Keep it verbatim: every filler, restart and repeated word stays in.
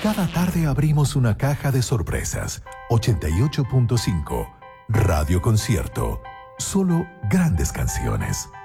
Cada tarde abrimos una caja de sorpresas. ochenta y ocho punto cinco Radio Concierto. Solo grandes canciones.